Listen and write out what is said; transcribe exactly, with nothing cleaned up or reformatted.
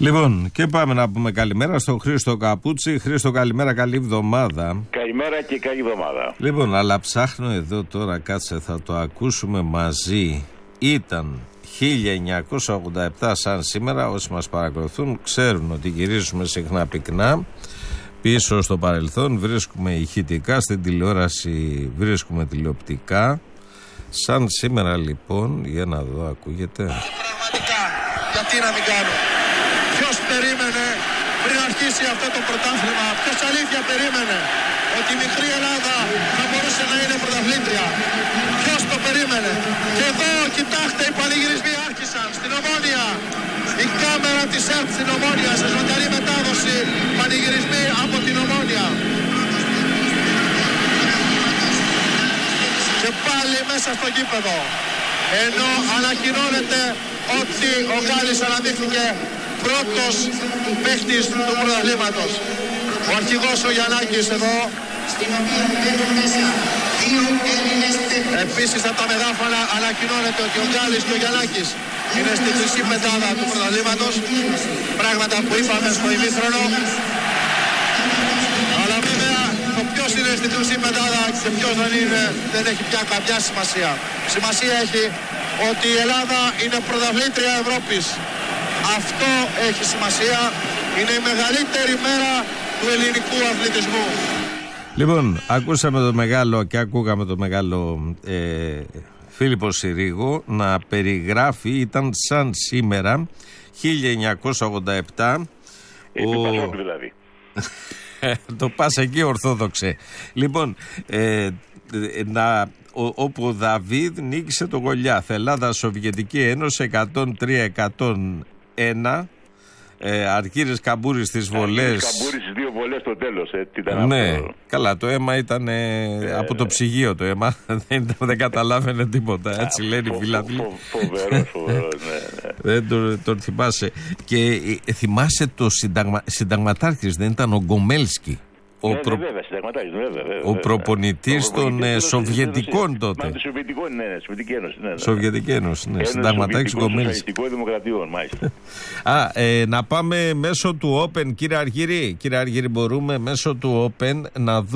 Λοιπόν, και πάμε να πούμε καλημέρα στον Χρήστο Καπούτσι. Χρήστο, καλημέρα, καλή εβδομάδα. Καλημέρα και καλή εβδομάδα. Λοιπόν, αλλά ψάχνω εδώ τώρα, κάτσε, θα το ακούσουμε μαζί. Ήταν χίλια εννιακόσια ογδόντα επτά σαν σήμερα. Όσοι μας παρακολουθούν ξέρουν ότι γυρίζουμε συχνά πυκνά πίσω στο παρελθόν. Βρίσκουμε ηχητικά, στην τηλεόραση βρίσκουμε τηλεοπτικά. Σαν σήμερα λοιπόν, για να δω, ακούγεται. Πραγματικά, γιατί να μην κάνω. Ποιος περίμενε πριν αρχίσει αυτό το πρωτάθλημα, ποιος αλήθεια περίμενε ότι η μικρή Ελλάδα θα μπορούσε να είναι πρωταθλήτρια. Ποιος το περίμενε. Και εδώ, κοιτάξτε, οι πανηγυρισμοί άρχισαν στην Ομόνια. Η κάμερα της ΕΡΤ στην Ομόνια, σε ζωντανή μετάδοση, πανηγυρισμοί από την Ομόνια. Και πάλι μέσα στο γήπεδο, ενώ ανακοινώνεται ότι ο Γκάλης αναδείχθηκε πρώτος παίχτης του πρωταθλήματος. Ο αρχηγός ο Γιαννάκης εδώ. Επίσης από τα μεγάφωνα ανακοινώνεται ότι ο Γκάλης και ο Γιαννάκης είναι στη χρυσή πεντάδα του πρωταθλήματος. Πράγματα που είπαμε στο ημίχρονο. Αλλά βέβαια το ποιος είναι στη χρυσή πεντάδα και ποιος δεν είναι δεν έχει πια καμιά σημασία. Σημασία έχει ότι η Ελλάδα είναι πρωταθλήτρια Ευρώπης. Αυτό έχει σημασία. Είναι η μεγαλύτερη μέρα του ελληνικού αθλητισμού. Λοιπόν, ακούσαμε το μεγάλο και ακούγαμε το μεγάλο ε, Φίλιππο Συρίγο να περιγράφει, ήταν σαν σήμερα χίλια εννιακόσια ογδόντα επτά. Επί ο... Πασόκ δηλαδή. Το πας εκεί ορθόδοξε. Λοιπόν, ε, να, ο, όπου ο Δαβίδ νίκησε το Γολιάθ. Ελλάδα Σοβιετική Ένωση εκατόν τρία εκατόν ένα. Ε, Αρκύρης Καμπούρης στις βολές. Αρκύρης Καμπούρης στις δύο βολές στο τέλος. Ε, τι ήταν ναι, αυτό. Καλά, το αίμα ήταν ε, ε, από το ψυγείο το αίμα. δεν, δεν καταλάβαινε τίποτα. Έτσι α, λένε οι φιλαθλοί. Φοβερό, φοβερό, ναι, ναι. Δεν τον το θυμάσαι. Και ε, θυμάσαι το συνταγμα, συνταγματάρχης, δεν ήταν ο Γκομέλσκι. Ο, ναι, προ... βέβαια, βέβαια, βέβαια, ο προπονητής των ε, Σοβιετικών τότε. Μα τη Σοβιετικών, ναι, ναι, Σοβιετική Ένωση. Ναι, ναι. Σοβιετική Ένωση, ναι. Συνταγματάρχης Γκομέλσκι. Σοβιετικών Δημοκρατιών, μάλιστα. Α, ε, να πάμε μέσω του Open, κύριε Αργύρη. Κύριε Αργύρη, μπορούμε μέσω του Open να δούμε.